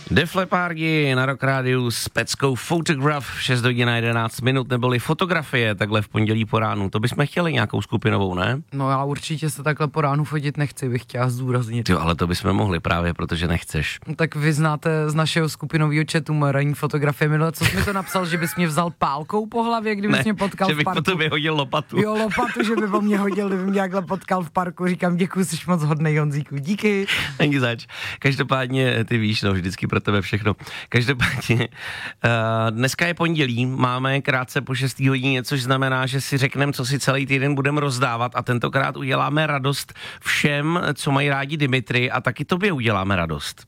Def Leppard na Rock Rádiu s peckou Photograph 6 hodin a 11 minut, neboli fotografie takhle v pondělí po ránu. To bychom chtěli nějakou skupinovou, ne? No já určitě se takhle po ránu fotit nechci, bych chtěla zdůraznit. Jo, ale to bychom mohli právě, protože nechceš. No, tak vy znáte z našeho skupinového chatu ranní fotografie minule, co jsi mi to napsal, že bys mě vzal pálkou po hlavě, kdybys mě potkal že bych v parku. po tobě hodil lopatu. Jo, lopatu, že by po mě hodil, kdyby mě takhle potkal v parku. Říkám, děkuji, jsi moc hodnej, Honzíku, díky. Není zač. Každopádně, ty víš, no, vždycky pro tebe všechno. Každopádně, dneska je pondělí, máme krátce po 6. hodině, což znamená, že si řekneme, co si celý týden budeme rozdávat a tentokrát uděláme radost všem, co mají rádi Dimitri, a taky tobě uděláme radost.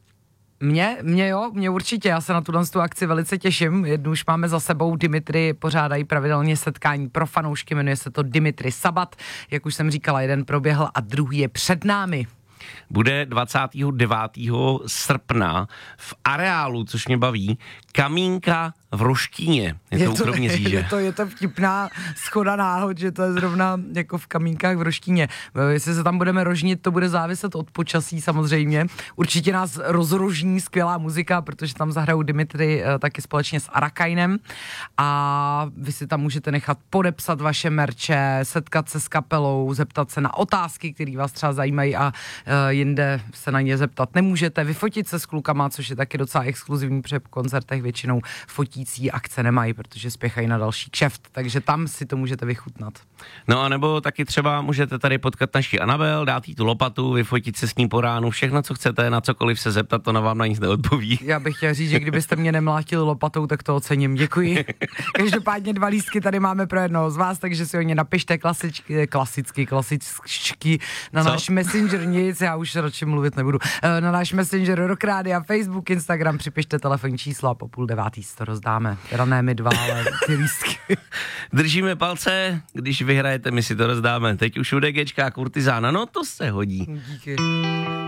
Mě určitě, já se na tu akci velice těším, jednu už máme za sebou, Dimitri pořádají pravidelně setkání pro fanoušky, jmenuje se to Dimitri Sabat, jak už jsem říkala, jeden proběhl a druhý je před námi. Bude 29. srpna v areálu, což mě baví, Kamínka v Roštíně. Je to u Kroměříže. Je to vtipná schoda náhod, že to je zrovna jako v Kamínkách v Roštíně. Jestli se tam budeme rožnit, to bude záviset od počasí samozřejmě. Určitě nás rozrožní skvělá muzika, protože tam zahrajou Dimitri taky společně s Arakainem a vy si tam můžete nechat podepsat vaše merče, setkat se s kapelou, zeptat se na otázky, které vás třeba zajímají a jinde se na ně zeptat nemůžete, vyfotit se s klukama, což je taky docela exkluzivní, protože po koncertech většinou fotící akce nemají, protože spěchají na další kšeft, takže tam si to můžete vychutnat. No a nebo taky třeba můžete tady potkat naši Anabel, dát jí tu lopatu, vyfotit se s ní po ránu, všechno, co chcete, na cokoliv se zeptat, to vám na nic neodpoví. Já bych chtěl říct, že kdybyste mě nemlátili lopatou, tak to ocením, děkuji. Každopádně 2 lístky tady máme pro jednoho z vás, takže si o ně napište klasicky na náš Messenger, nic, já už radši mluvit nebudu, na náš Messenger Rock Rádia, Facebook, Instagram, připište telefonní číslo a po 8:30 to rozdáme. Teda ne my 2, ale ty lístky. Držíme palce, když vyhrajete, my si to rozdáme. Teď už u DGčka Kurtizána, no to se hodí. Díky.